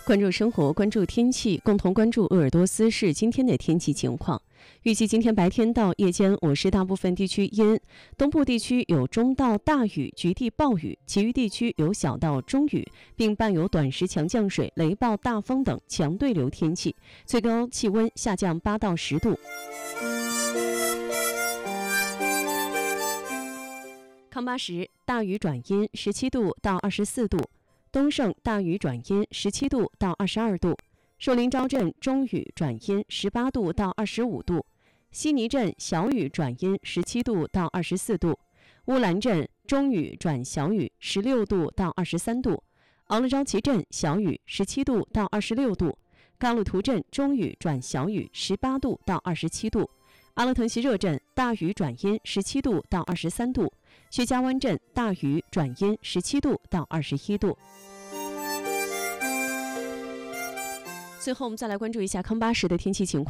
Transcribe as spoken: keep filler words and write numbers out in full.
关注生活，关注天气，共同关注鄂尔多斯市今天的天气情况。预计今天白天到夜间，我市大部分地区阴，东部地区有中到大雨，局地暴雨，其余地区有小到中雨，并伴有短时强降水、雷暴、大风等强对流天气，最高气温下降八到十度。康巴什大雨转阴，十七度到二十四度。东胜大雨转阴，十七度到二十二度；寿林昭镇中雨转阴，十八度到二十五度；悉尼镇小雨转阴，十七度到二十四度；乌兰镇中雨转小雨，十六度到二十三度；昂勒昭旗镇小雨，十七度到二十六度；嘎鲁图镇中雨转小雨，十八度到二十七度；阿勒腾锡热镇大雨转阴，十七度到二十三度；薛家湾镇大雨转阴，十七度到二十一度。最后，我们再来关注一下康巴什的天气情况。